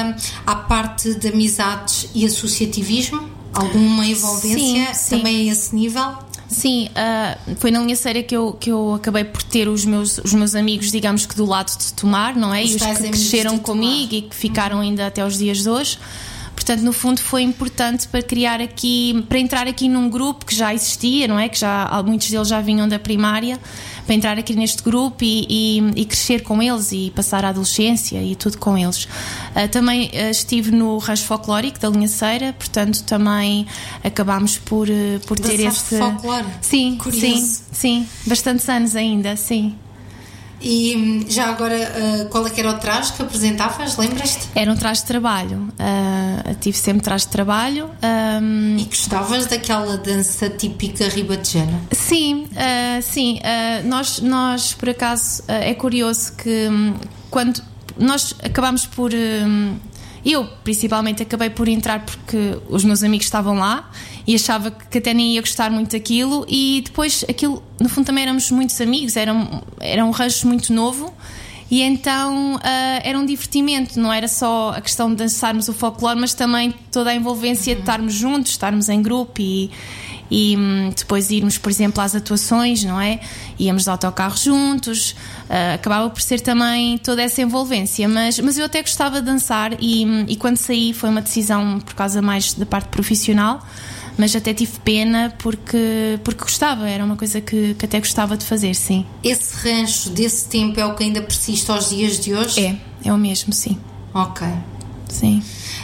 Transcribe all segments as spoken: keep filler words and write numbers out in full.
uh, à parte de amizades e associativismo? Alguma envolvência sim, sim. também a esse nível? Sim, uh, foi na linha séria que eu, que eu acabei por ter os meus, os meus amigos, digamos que do lado de Tomar, não é? Os e os que cresceram comigo e que ficaram ainda até os dias de hoje. Portanto, no fundo foi importante para criar aqui, para entrar aqui num grupo que já existia, não é? Que já, muitos deles já vinham da primária, para entrar aqui neste grupo e, e, e crescer com eles e passar a adolescência e tudo com eles. Uh, também uh, estive no rancho folclórico da Linha Ceira, portanto também acabámos por, uh, por ter este... folclore? Sim, curioso. sim, sim, bastantes anos ainda, sim. E já agora, qual é que era o traje que apresentavas? Lembras-te? Era um traje de trabalho. Uh, tive sempre traje de trabalho. Um... E gostavas daquela dança típica ribatejana? Sim, uh, sim. Uh, nós, nós, por acaso, uh, é curioso que um, quando nós acabámos por... Um, eu, principalmente, acabei por entrar porque os meus amigos estavam lá e achava que até nem ia gostar muito daquilo, e depois aquilo, no fundo, também éramos muitos amigos, era um, era um rancho muito novo, e então uh, era um divertimento, não era só a questão de dançarmos o folclore, mas também toda a envolvência de estarmos juntos, estarmos em grupo e, e um, depois irmos, por exemplo, às atuações, não é? Íamos de autocarro juntos, uh, acabava por ser também toda essa envolvência, mas, mas eu até gostava de dançar, e, e quando saí foi uma decisão por causa mais da parte profissional, mas até tive pena porque, porque gostava, era uma coisa que, que até gostava de fazer, sim. Esse rancho desse tempo é o que ainda persiste aos dias de hoje? É, é o mesmo, sim. Ok. Sim.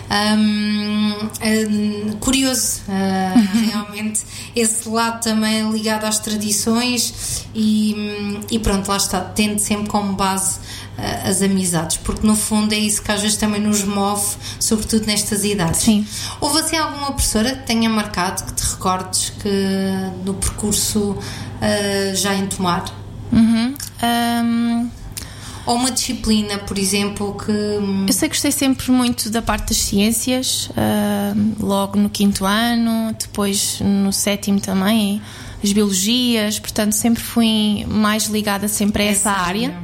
Um, um, curioso, uh, realmente, esse lado também ligado às tradições e, e pronto, lá está, tendo sempre como base uh, as amizades, porque no fundo é isso que às vezes também nos move, sobretudo nestas idades. Sim. Houve assim alguma professora que tenha marcado, que te recordes que no percurso uh, já em Tomar? Uhum. Um... Ou uma disciplina, por exemplo, que... Eu sei que gostei sempre muito da parte das ciências, uh, logo no quinto ano, depois no sétimo também, as biologias, portanto sempre fui mais ligada sempre a essa, essa área.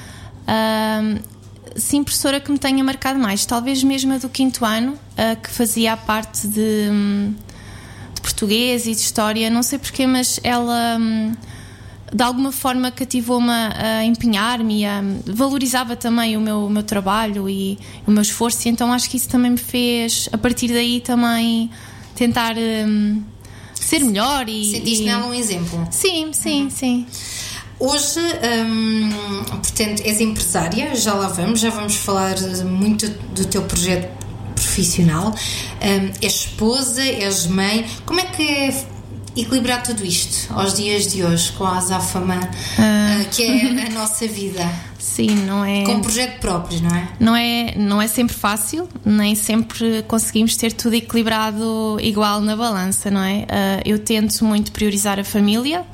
Uh, sim, professora que me tenha marcado mais, talvez mesmo a do quinto ano, uh, que fazia a parte de, de português e de história, não sei porquê, mas ela... Um, de alguma forma cativou-me a empenhar-me, a, valorizava também o meu, o meu trabalho e o meu esforço, e então acho que isso também me fez, a partir daí também tentar um, ser melhor. E sentiste e... nela um exemplo? Sim, sim, uhum. sim. Hoje, hum, portanto, és empresária, já lá vamos, já vamos falar muito do teu projeto profissional, hum, és esposa, és mãe, como é que é equilibrar tudo isto aos dias de hoje com a Azáfama, uh. uh, que é a nossa vida? Sim, não é... Com um projeto próprio, não é? Não é, não é sempre fácil, nem sempre conseguimos ter tudo equilibrado igual na balança, não é? Uh, eu tento muito priorizar a família,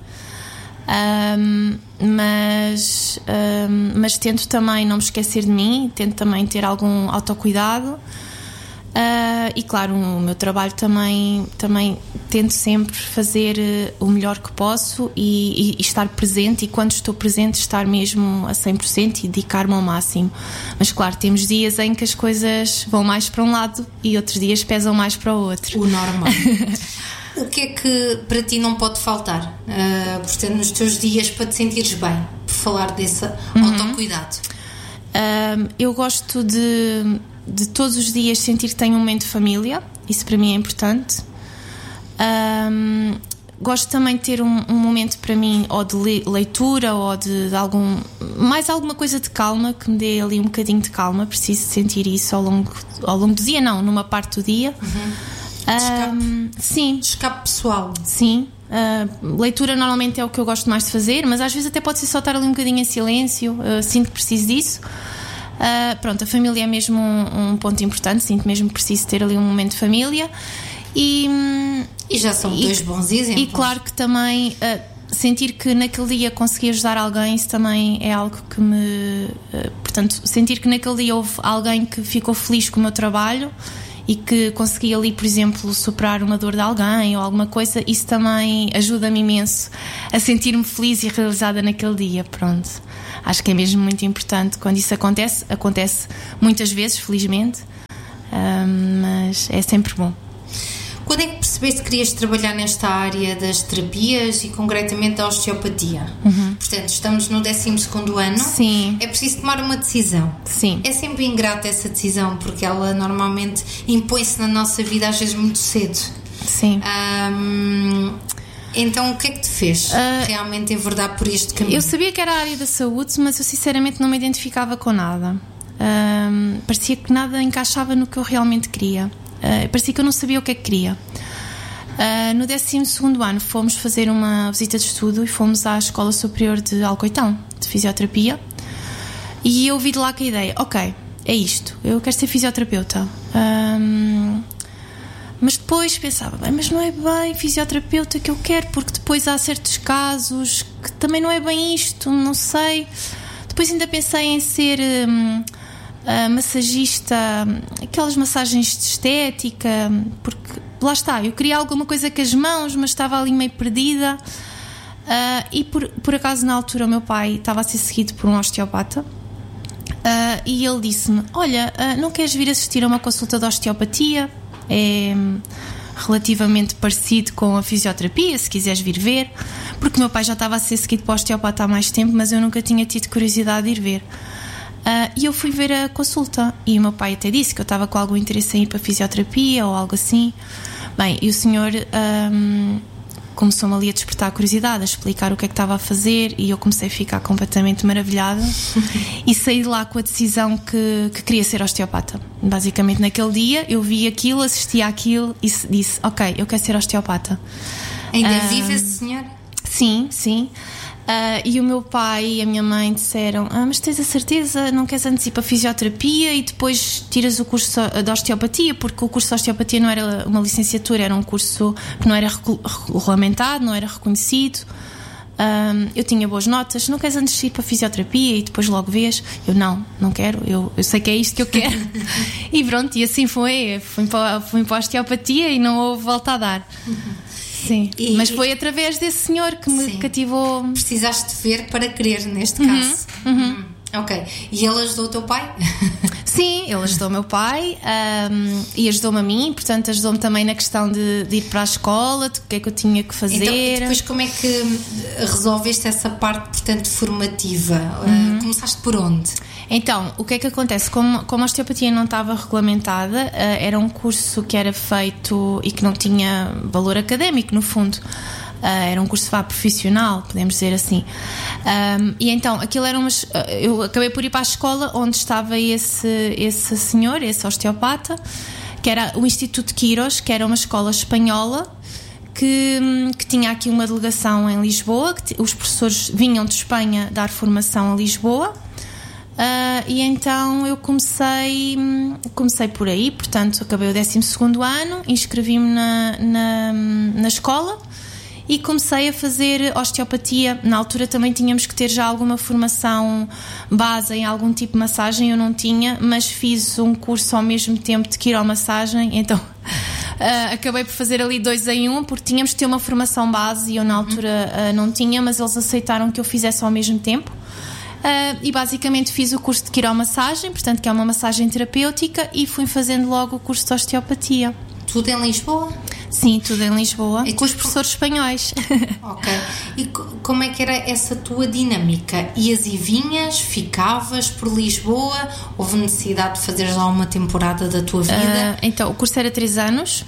um, mas, um, mas tento também não me esquecer de mim, tento também ter algum autocuidado. Uh, e claro, o meu trabalho também, também tento sempre fazer uh, o melhor que posso e, e, e estar presente, e quando estou presente estar mesmo a cem por cento e dedicar-me ao máximo. Mas claro, temos dias em que as coisas vão mais para um lado e outros dias pesam mais para o outro. O normal. O que é que para ti não pode faltar, uh, portanto, nos teus dias, para te sentires bem, por falar desse uhum. autocuidado? Uh, eu gosto de de todos os dias sentir que tenho um momento de família, isso para mim é importante. Um, gosto também de ter um, um momento para mim, ou de leitura, ou de, de algum, mais alguma coisa de calma, que me dê ali um bocadinho de calma. Preciso sentir isso ao longo, ao longo do dia, não, numa parte do dia. Uhum. Um, sim. Escape pessoal. Sim. Uh, leitura normalmente é o que eu gosto mais de fazer, mas às vezes até pode ser só estar ali um bocadinho em silêncio. Uh, sinto que preciso disso. Uh, pronto, a família é mesmo um, um ponto importante, sinto mesmo que preciso ter ali um momento de família e, e já são e, dois bons exemplos. E claro que também uh, sentir que naquele dia consegui ajudar alguém, isso também é algo que me uh, portanto, sentir que naquele dia houve alguém que ficou feliz com o meu trabalho e que consegui ali, por exemplo, superar uma dor de alguém ou alguma coisa, isso também ajuda-me imenso a sentir-me feliz e realizada naquele dia. Pronto, acho que é mesmo muito importante quando isso acontece. Acontece muitas vezes, felizmente, um, mas é sempre bom. Quando é que percebeste que querias trabalhar nesta área das terapias e concretamente da osteopatia? Uhum. Portanto, estamos no décimo segundo ano. Sim. É preciso tomar uma decisão. Sim. É sempre ingrata essa decisão, porque ela normalmente impõe-se na nossa vida às vezes muito cedo. Sim. Um, então, o que é que te fez uh, realmente enverdar por este caminho? Eu sabia que era a área da saúde, mas eu sinceramente não me identificava com nada. Um, parecia que nada encaixava no que eu realmente queria. Uh, parecia que eu não sabia o que é que queria. Uh, no décimo segundo ano fomos fazer uma visita de estudo e fomos à Escola Superior de Alcoitão, de Fisioterapia, e eu vi de lá com a ideia, ok, é isto, eu quero ser fisioterapeuta. Um, mas depois pensava, bem, mas não é bem fisioterapeuta que eu quero, porque depois há certos casos que também não é bem isto, não sei. Depois ainda pensei em ser... Um, Uh, massagista, aquelas massagens de estética, porque lá está, eu queria alguma coisa com as mãos, mas estava ali meio perdida. Uh, e por, por acaso na altura o meu pai estava a ser seguido por um osteopata, uh, e ele disse-me, olha, uh, não queres vir assistir a uma consulta de osteopatia? É relativamente parecido com a fisioterapia, se quiseres vir ver, porque o meu pai já estava a ser seguido para o osteopata há mais tempo, mas eu nunca tinha tido curiosidade de ir ver. Uh, e eu fui ver a consulta e o meu pai até disse que eu estava com algum interesse em ir para a fisioterapia ou algo assim. Bem, e o senhor um, começou-me ali a despertar a curiosidade, a explicar o que é que estava a fazer, e eu comecei a ficar completamente maravilhada e saí de lá com a decisão que, que queria ser osteopata. Basicamente naquele dia eu vi aquilo, assisti àquilo e disse, ok, eu quero ser osteopata. Ainda uh, vive esse senhor? Sim, sim. Uh, e o meu pai e a minha mãe disseram, ah, mas tens a certeza, não queres antes ir para a fisioterapia e depois tiras o curso de osteopatia? Porque o curso de osteopatia não era uma licenciatura, era um curso que não era regulamentado, não era reconhecido. Um, eu tinha boas notas, não queres antes ir para a fisioterapia e depois logo vês? Eu não, não quero, eu, eu sei que é isto que eu quero. E pronto, e assim foi, fui para, fui para a osteopatia e não houve volta a dar. Sim, e, mas foi através desse senhor que me sim. cativou. Precisaste de ver para querer, neste caso. Uhum, uhum. Hum, ok. E ele ajudou o teu pai? Sim, ele ajudou o meu pai, um, e ajudou-me a mim, portanto ajudou-me também na questão de, de ir para a escola, de o que é que eu tinha que fazer. Então, e depois como é que resolveste essa parte, portanto, formativa? Uhum. Uh, começaste por onde? Então, o que é que acontece? Como, como a osteopatia não estava regulamentada, uh, era um curso que era feito e que não tinha valor académico, no fundo. Uh, era um curso vá profissional, podemos dizer assim. Um, e então, aquilo era umas. Uh, eu acabei por ir para a escola onde estava esse, esse senhor, esse osteopata, que era o Instituto Quirós, que era uma escola espanhola. Que, que tinha aqui uma delegação em Lisboa, que t- os professores vinham de Espanha dar formação a Lisboa. Uh, e então eu comecei comecei por aí, portanto acabei o décimo segundo ano, inscrevi-me na, na, na escola e comecei a fazer osteopatia. Na altura também tínhamos que ter já alguma formação base em algum tipo de massagem, eu não tinha, mas fiz um curso ao mesmo tempo de quiromassagem, então uh, acabei por fazer ali dois em um, porque tínhamos que ter uma formação base e eu na altura uh, não tinha, mas eles aceitaram que eu fizesse ao mesmo tempo. Uh, e basicamente fiz o curso de quiromassagem, portanto que é uma massagem terapêutica, e fui fazendo logo o curso de osteopatia. Tudo em Lisboa? Sim, tudo em Lisboa, e com os professores espanhóis. Ok. E como é que era essa tua dinâmica? Ias e vinhas? Ficavas por Lisboa? Houve necessidade de fazeres lá uma temporada da tua vida? Uh, então, o curso era três anos.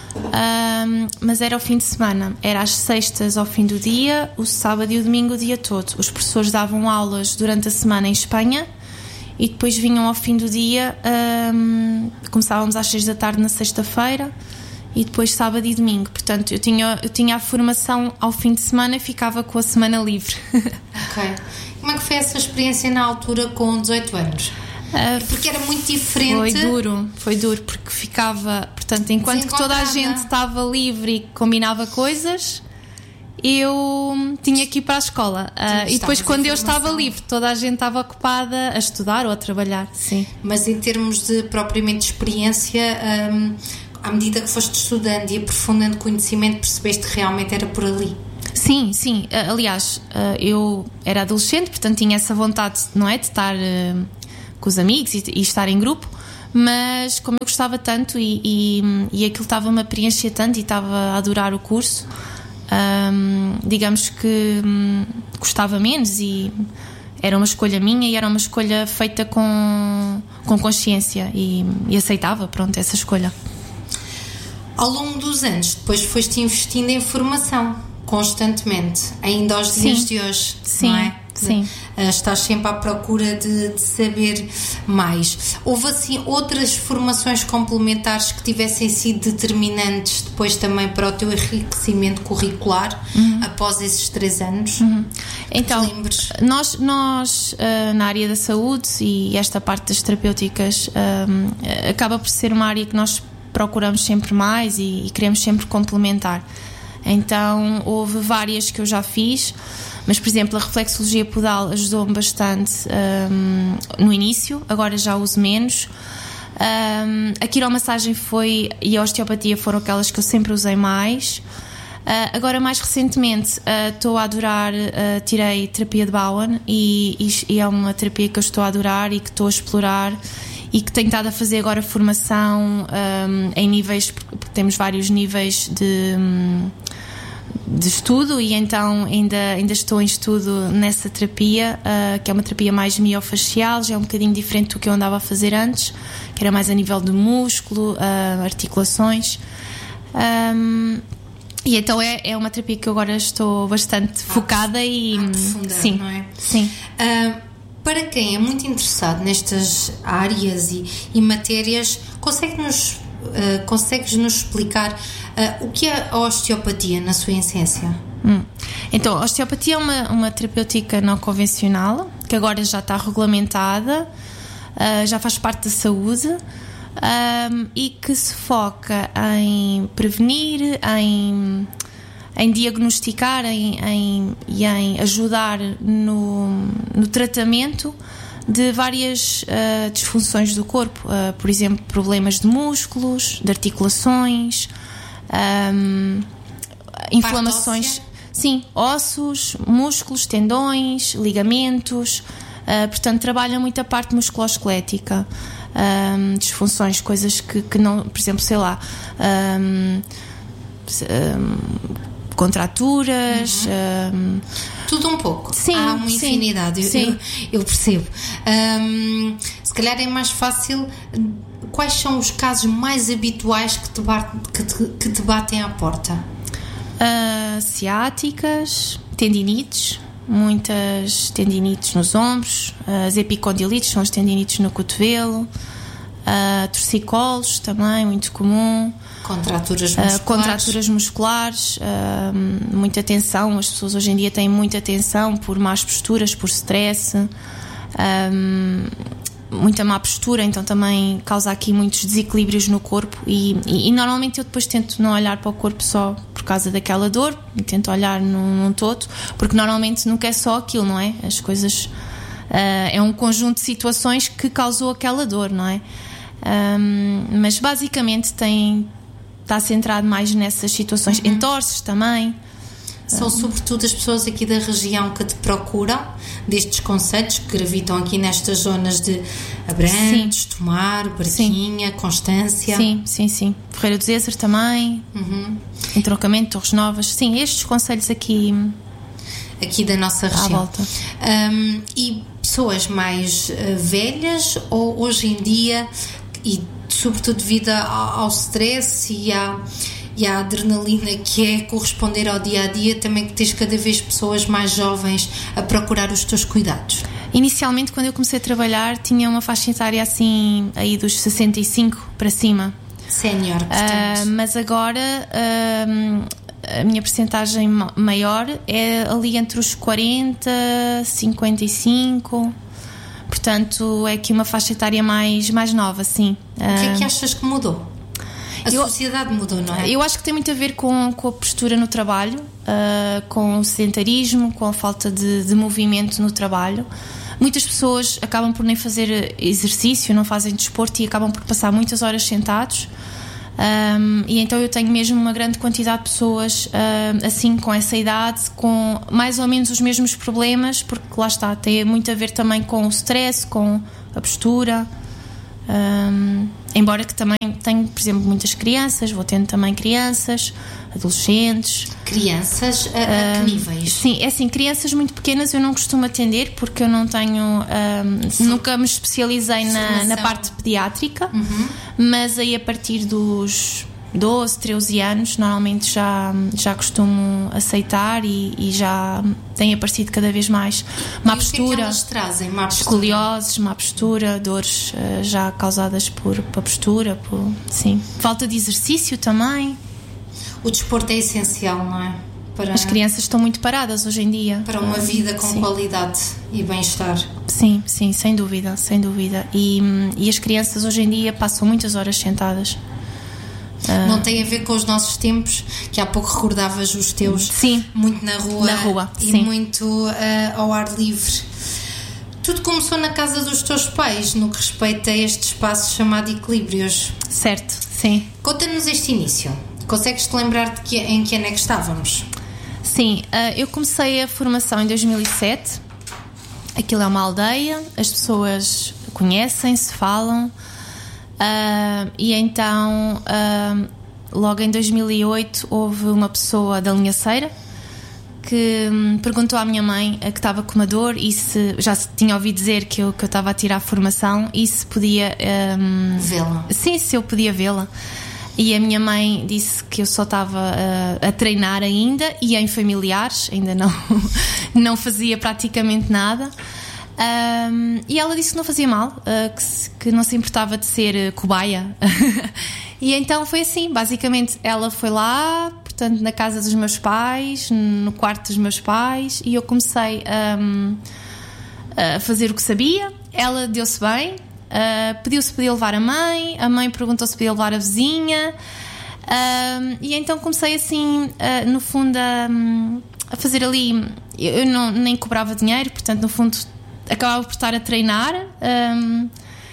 Um, mas era ao fim de semana, era às sextas ao fim do dia, o sábado e o domingo o dia todo. Os professores davam aulas durante a semana em Espanha e depois vinham ao fim do dia. Um, começávamos às seis da tarde na sexta-feira e depois sábado e domingo. Portanto, eu tinha, eu tinha a formação ao fim de semana e ficava com a semana livre. Ok. Como é que foi essa experiência na altura com dezoito anos? Uh, porque era muito diferente. Foi duro, foi duro porque ficava, portanto, enquanto que toda a gente estava livre e combinava coisas, eu tinha que ir para a escola. Uh, e depois, quando eu estava livre, toda a gente estava ocupada a estudar ou a trabalhar. Sim. Mas em termos de propriamente experiência, um, à medida que foste estudando e aprofundando conhecimento, percebeste que realmente era por ali? Sim, sim. Uh, aliás, uh, eu era adolescente, portanto tinha essa vontade, não é, de estar uh, com os amigos e, e estar em grupo, mas como eu gostava tanto e, e, e aquilo estava-me a preencher tanto e estava a adorar o curso, um, digamos que um, gostava menos e era uma escolha minha e era uma escolha feita com, com consciência e, e aceitava, pronto, essa escolha. Ao longo dos anos, depois foste investindo em formação, constantemente, ainda aos dias de hoje, sim, não é? Sim. Estás sempre à procura de, de saber mais. Houve assim outras formações complementares que tivessem sido determinantes depois também para o teu enriquecimento curricular, uhum. após esses três anos? Uhum. Então, nós, nós uh, na área da saúde e esta parte das terapêuticas uh, acaba por ser uma área que nós procuramos sempre mais e, e queremos sempre complementar. Então houve várias que eu já fiz, mas por exemplo a reflexologia podal ajudou-me bastante um, no início, agora já uso menos. Um, a quiromassagem foi e a osteopatia foram aquelas que eu sempre usei mais. Uh, agora mais recentemente estou uh, a adorar, uh, tirei terapia de Bowen e, e, e é uma terapia que eu estou a adorar e que estou a explorar e que tenho estado a fazer agora formação um, em níveis, porque temos vários níveis de, de estudo e então ainda, ainda estou em estudo nessa terapia, uh, que é uma terapia mais miofacial, já é um bocadinho diferente do que eu andava a fazer antes, que era mais a nível do músculo, uh, articulações. Um, e então é, é uma terapia que eu agora estou bastante ah, focada e aprofundar, sim, não é? Sim. Uh, Para quem é muito interessado nestas áreas e, e matérias, consegue-nos, uh, consegues-nos explicar uh, o que é a osteopatia na sua essência? Hum. Então, a osteopatia é uma, uma terapêutica não convencional, que agora já está regulamentada, uh, já faz parte da saúde um, e que se foca em prevenir, em... em diagnosticar em, em, e em ajudar no, no tratamento de várias uh, disfunções do corpo, uh, por exemplo, problemas de músculos, de articulações, um, inflamações, sim, ossos, músculos, tendões, ligamentos, uh, portanto trabalha muito a parte musculoesquelética, um, disfunções, coisas que, que não, por exemplo, sei lá, um, um, contraturas, uhum. um... tudo um pouco. Sim, há uma infinidade, sim, eu, sim. eu, eu percebo. Um, se calhar é mais fácil. Quais são os casos mais habituais que te, bate, que te, que te batem à porta? Uh, ciáticas, tendinites, muitas tendinites nos ombros, as epicondilites são as tendinites no cotovelo, uh, torcicolos também, muito comum. Contraturas musculares. Uh, contraturas musculares, uh, muita tensão. As pessoas hoje em dia têm muita tensão por más posturas, por stress, um, muita má postura, então também causa aqui muitos desequilíbrios no corpo. E, e, e normalmente eu depois tento não olhar para o corpo só por causa daquela dor, e tento olhar num, num todo, porque normalmente nunca é só aquilo, não é? As coisas. Uh, é um conjunto de situações que causou aquela dor, não é? Um, mas basicamente tem. Está centrado mais nessas situações. Uhum. Entorces também. São sobretudo as pessoas aqui da região que te procuram destes conselhos que gravitam aqui nestas zonas de Abrantes, Tomar, Barquinha, sim. Constância. Sim, sim, sim. Ferreira do Zezer também. Uhum. Entroncamento, Torres Novas. Sim, estes conselhos aqui. Aqui da nossa região. À volta. Um, e pessoas mais uh, velhas ou hoje em dia, e sobretudo devido ao, ao stress e à, e à adrenalina que é corresponder ao dia a dia, também que tens cada vez pessoas mais jovens a procurar os teus cuidados? Inicialmente, quando eu comecei a trabalhar, tinha uma faixa etária assim aí dos sessenta e cinco para cima. Sénior, portanto. Uh, mas agora uh, a minha percentagem maior é ali entre os quarenta, cinquenta e cinco. Portanto, é aqui uma faixa etária mais, mais nova, sim. O que é que achas que mudou? A eu, sociedade mudou, não é? Eu acho que tem muito a ver com, com a postura no trabalho, uh, com o sedentarismo, com a falta de, de movimento no trabalho. Muitas pessoas acabam por nem fazer exercício, não fazem desporto e acabam por passar muitas horas sentados. Um, e então eu tenho mesmo uma grande quantidade de pessoas uh, assim, com essa idade, com mais ou menos os mesmos problemas, porque lá está, tem muito a ver também com o stress, com a postura. Um, embora que também tenho, por exemplo, muitas crianças, vou tendo também crianças, adolescentes. Crianças a, a que níveis? Sim, é assim, crianças muito pequenas eu não costumo atender porque eu não tenho, um, nunca me especializei na, na parte pediátrica, uhum. Mas aí a partir dos doze, treze anos normalmente já, já costumo aceitar e, e já tem aparecido cada vez mais má e postura, o que é que elas trazem? Má postura? Escolioses, má postura, dores uh, já causadas por, por postura, por, sim. Falta de exercício também. O desporto é essencial, não é? Para, as crianças estão muito paradas hoje em dia. Para uma vida com sim. qualidade e bem-estar. Sim, sim, sem dúvida, sem dúvida. E, e as crianças hoje em dia passam muitas horas sentadas. Não tem a ver com os nossos tempos, que há pouco recordavas os teus, sim, muito na rua, na rua e sim. muito uh, ao ar livre. Tudo começou na casa dos teus pais, no que respeita a este espaço chamado Equilíbrios. Certo, sim. Conta-nos este início. Consegues-te lembrar de que, em que ano é que estávamos? Sim, uh, eu comecei a formação em dois mil e sete. Aquilo é uma aldeia, as pessoas conhecem-se, falam. Uh, e então uh, logo em dois mil e oito houve uma pessoa da Linhaceira que um, perguntou à minha mãe uh, que estava com uma dor e se já se tinha ouvido dizer que eu, que eu estava a tirar a formação e se podia um, vê-la. Sim, se eu podia vê-la. E a minha mãe disse que eu só estava uh, a treinar ainda e em familiares, ainda não, não fazia praticamente nada. Um, e ela disse que não fazia mal, uh, que, se, que não se importava de ser uh, cobaia. E então foi assim, basicamente ela foi lá, portanto na casa dos meus pais, no quarto dos meus pais, e eu comecei um, a fazer o que sabia. Ela deu-se bem, uh, pediu se podia levar a mãe, a mãe perguntou se podia levar a vizinha, um, e então comecei assim, uh, no fundo a, a fazer ali, eu não, nem cobrava dinheiro, portanto no fundo acabava por estar a treinar, um,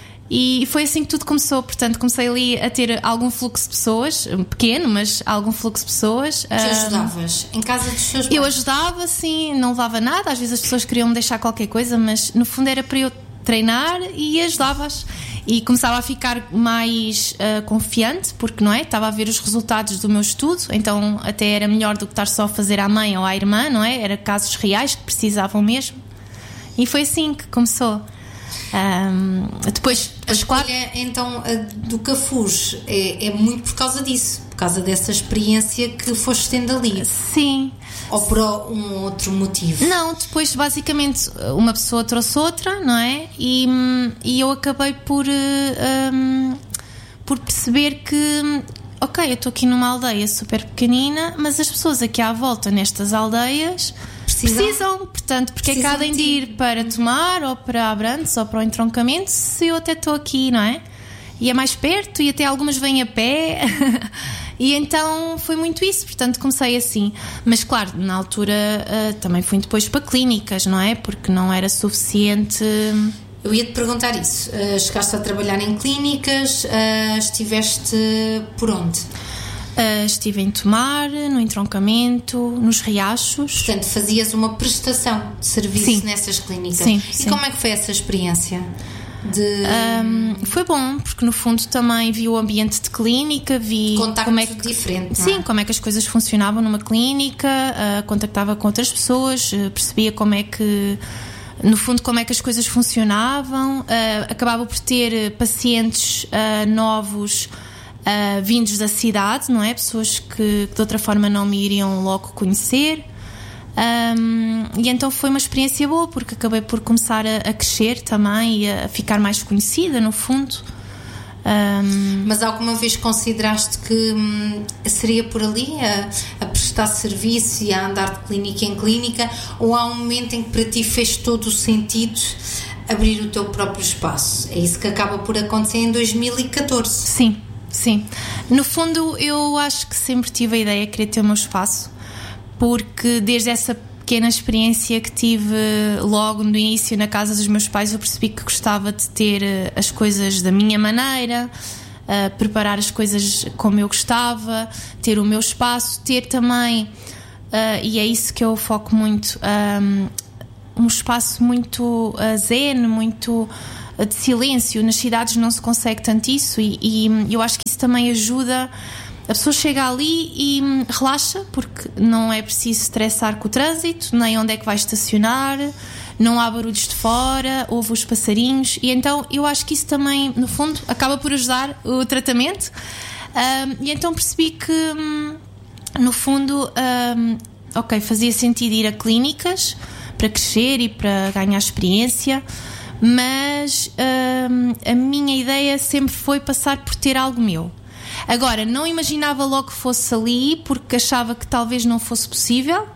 e foi assim que tudo começou. Portanto, comecei ali a ter algum fluxo de pessoas, pequeno, mas algum fluxo de pessoas. Que um, ajudavas? Em casa dos seus pais? Eu ajudava, sim, não levava nada. Às vezes as pessoas queriam me deixar qualquer coisa, mas no fundo era para eu treinar e ajudava-as. E começava a ficar mais uh, confiante, porque não é? Estava a ver os resultados do meu estudo, então até era melhor do que estar só a fazer à mãe ou à irmã, não é? Era casos reais que precisavam mesmo. E foi assim que começou. Um, depois, a escolha, então, do Cafuz é, é muito por causa disso, por causa dessa experiência que foste tendo ali. Sim. Ou por um outro motivo? Não, depois basicamente uma pessoa trouxe outra, não é? E, e eu acabei por, um, por perceber que, ok, eu estou aqui numa aldeia super pequenina, mas as pessoas aqui à volta nestas aldeias Precisam, precisam portanto, porque é que há de ir para Tomar ou para Abrantes ou para o entroncamento se eu até estou aqui, não é? E é mais perto e até algumas vêm a pé. E então foi muito isso, portanto comecei assim. Mas claro, na altura uh, também fui depois para clínicas, não é? Porque não era suficiente. Eu ia-te perguntar isso. Uh, chegaste a trabalhar em clínicas, uh, estiveste por onde? Uh, estive em Tomar, no entroncamento, nos riachos. Portanto, fazias uma prestação de serviço sim. nessas clínicas. Sim, e sim. como é que foi essa experiência? De... Um, foi bom, porque no fundo também vi o ambiente de clínica, vi contacto como é que, diferente, sim, não é? como é que as coisas funcionavam numa clínica, uh, contactava com outras pessoas, uh, percebia como é que, no fundo, como é que as coisas funcionavam, uh, acabava por ter pacientes uh, novos uh, vindos da cidade, não é? Pessoas que, que de outra forma não me iriam logo conhecer. Um, e então foi uma experiência boa, porque acabei por começar a, a crescer também e a ficar mais conhecida, no fundo. Um, Mas alguma vez consideraste que hum, seria por ali a, a prestar serviço e a andar de clínica em clínica, ou há um momento em que para ti fez todo o sentido abrir o teu próprio espaço? É isso que acaba por acontecer em dois mil e catorze. Sim, sim. No fundo eu acho que sempre tive a ideia de querer ter o meu espaço, porque desde essa pequena experiência que tive logo no início na casa dos meus pais, eu percebi que gostava de ter as coisas da minha maneira, uh, preparar as coisas como eu gostava, ter o meu espaço, ter também, uh, e é isso que eu foco muito, um, um espaço muito uh, zen, muito de silêncio. Nas cidades não se consegue tanto isso, e, e eu acho que isso também ajuda. A pessoa chega ali e relaxa, porque não é preciso estressar com o trânsito, nem onde é que vai estacionar, não há barulhos de fora, ouve os passarinhos, e então eu acho que isso também, no fundo, acaba por ajudar o tratamento. Um, e então percebi que, um, no fundo, um, ok, fazia sentido ir a clínicas para crescer e para ganhar experiência, mas um, a minha ideia sempre foi passar por ter algo meu. Agora, não imaginava logo que fosse ali, porque achava que talvez não fosse possível,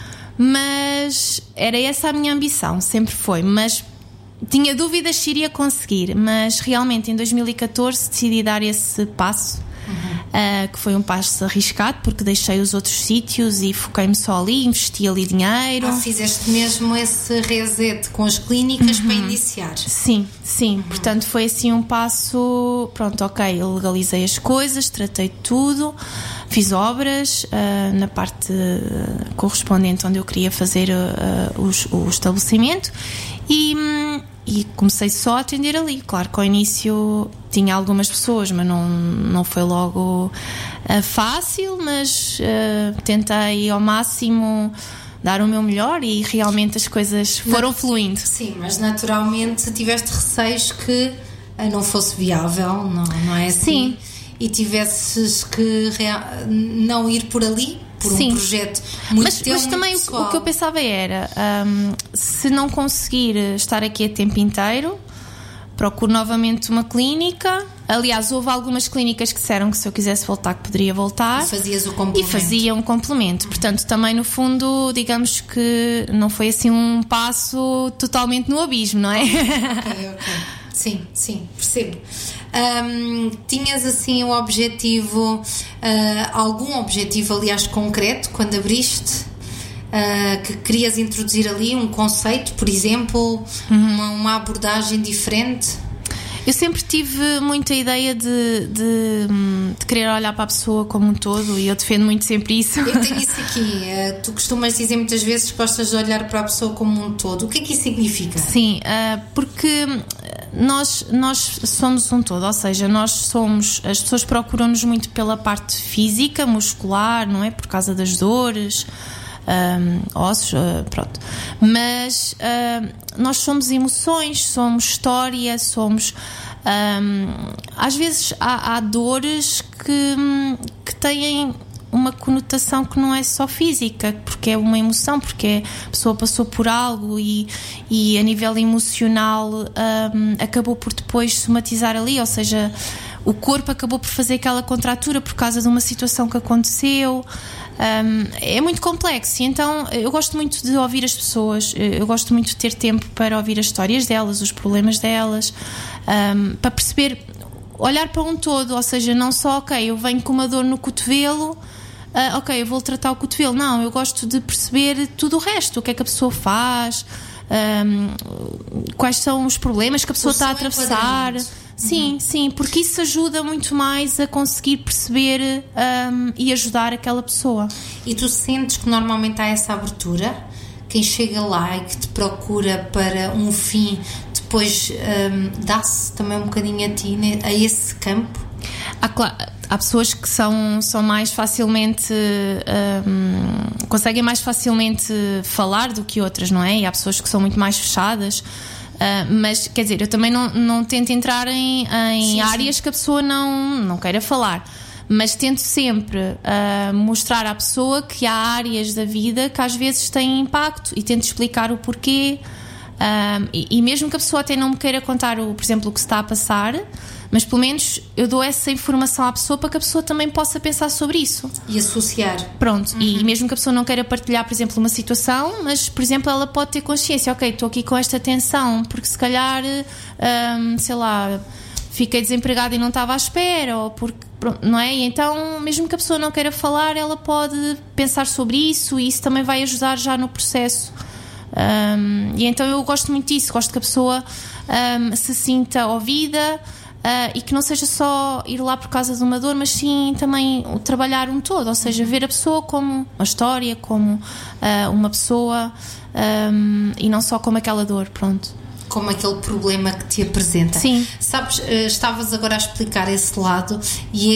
mas era essa a minha ambição, sempre foi. Mas tinha dúvidas se iria conseguir, mas realmente em dois mil e catorze decidi dar esse passo. Uhum. Uh, que foi um passo arriscado, porque deixei os outros sítios e foquei-me só ali, investi ali dinheiro. Ah, fizeste mesmo esse reset com as clínicas, uhum, para iniciar? Sim, sim, uhum. Portanto foi assim um passo, pronto, ok, eu legalizei as coisas, tratei tudo, fiz obras uh, na parte uh, correspondente onde eu queria fazer uh, os, o estabelecimento, e hum, E comecei só a atender ali. Claro que ao início tinha algumas pessoas, mas não, não foi logo uh, fácil, mas uh, tentei ao máximo dar o meu melhor e realmente as coisas foram Nat- fluindo. Sim, mas naturalmente tiveste receios que uh, não fosse viável, não, não é assim? Sim. E tivesses que rea- não ir por ali? Por um, sim, projeto muito mas, teu, mas muito também pessoal. O, o que eu pensava era, um, se não conseguir estar aqui a tempo inteiro, procuro novamente uma clínica. Aliás, houve algumas clínicas que disseram que se eu quisesse voltar, que poderia voltar. E fazias o complemento. E fazia um complemento. Portanto, também no fundo, digamos que não foi assim um passo totalmente no abismo, não é? Ok, ok. Sim, sim, percebo. Um, tinhas assim o objetivo, uh, algum objetivo, aliás, concreto, quando abriste, uh, que querias introduzir ali um conceito, por exemplo, uhum, uma, uma abordagem diferente? Eu sempre tive muita ideia de, de, de querer olhar para a pessoa como um todo, e eu defendo muito sempre isso. Eu tenho isso aqui. Uh, tu costumas dizer muitas vezes que gostas de olhar para a pessoa como um todo. O que é que isso significa? Sim, uh, porque nós, nós somos um todo, ou seja, nós somos, as pessoas procuram-nos muito pela parte física, muscular, não é? Por causa das dores, um, ossos, uh, pronto. Mas uh, nós somos emoções, somos história, somos... Um, às vezes há, há dores que, que têm uma conotação que não é só física, porque é uma emoção, porque a pessoa passou por algo e, e a nível emocional um, acabou por depois somatizar ali, ou seja, o corpo acabou por fazer aquela contratura por causa de uma situação que aconteceu. Um, é muito complexo, e então eu gosto muito de ouvir as pessoas, eu gosto muito de ter tempo para ouvir as histórias delas, os problemas delas, um, para perceber, olhar para um todo, ou seja, não só, ok, eu venho com uma dor no cotovelo, uh, ok, eu vou tratar o cotovelo, não, eu gosto de perceber tudo o resto, o que é que a pessoa faz, um, quais são os problemas que a pessoa está a atravessar. Sim, uhum, sim, porque isso ajuda muito mais a conseguir perceber um, e ajudar aquela pessoa. E tu sentes que normalmente há essa abertura? Quem chega lá e que te procura para um fim, depois um, dá-se também um bocadinho a ti, né, a esse campo? Há, claro, há pessoas que são, são mais facilmente um, conseguem mais facilmente falar do que outras, não é? E há pessoas que são muito mais fechadas. Uh, mas, quer dizer, eu também não, não tento entrar em, em sim, áreas sim, que a pessoa não, não queira falar, mas tento sempre uh, mostrar à pessoa que há áreas da vida que às vezes têm impacto, e tento explicar o porquê, uh, e, e mesmo que a pessoa até não me queira contar, o, por exemplo, o que se está a passar, mas pelo menos eu dou essa informação à pessoa para que a pessoa também possa pensar sobre isso e associar. Pronto, uhum, e mesmo que a pessoa não queira partilhar, por exemplo, uma situação, mas, por exemplo, ela pode ter consciência, ok, estou aqui com esta tensão porque se calhar, hum, sei lá, fiquei desempregada e não estava à espera, ou porque, não é? E então, mesmo que a pessoa não queira falar, ela pode pensar sobre isso, e isso também vai ajudar já no processo. Um, e então eu gosto muito disso, gosto que a pessoa um, se sinta ouvida. Uh, e que não seja só ir lá por causa de uma dor, mas sim também trabalhar um todo, ou seja, ver a pessoa como uma história, como uh, uma pessoa, um, e não só como aquela dor, pronto. como aquele problema que te apresenta. Sim. Sabes, estavas agora a explicar esse lado e